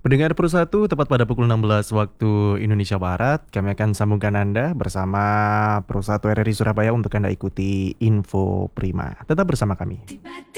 Pendengar Persatu, tepat pada pukul 16 waktu Indonesia Barat, kami akan sambungkan Anda bersama Persatu RRI Surabaya untuk Anda ikuti Info Prima. Tetap bersama kami.